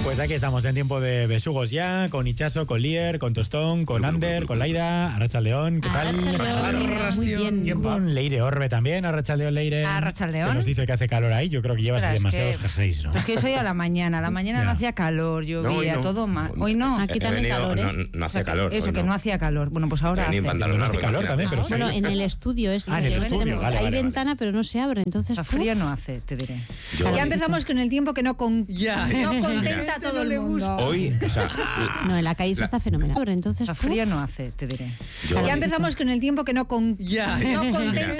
Pues aquí estamos en tiempo de besugos ya, con Ichaso, con Lier, con Tostón, con Ander, con Laida, Arratsaldeón, ¿qué tal? Arratsaldeón, muy bien. Con Leire Orbe también, Arratsaldeón, Leire. Arratsaldeón. Que nos dice que hace calor ahí, yo creo que llevas demasiados jerseys, ¿no? Pues que soy a la mañana no hacía calor, llovía, todo mal. Hoy no. Aquí también calor, ¿eh? No hacía calor. Eso, que no hacía calor. Bueno, pues ahora hace. No hace calor también, pero sí. Bueno, en el estudio es. En el estudio, vale. Hay ventana, pero no se abre, entonces. Frío no hace, te diré. Ya empezamos con el tiempo que no contenta a todo el mundo. Hoy, o sea... No, en la calle se está fenomenal. Entonces, Frío no hace, te diré. Ya empezamos con el tiempo que no contenta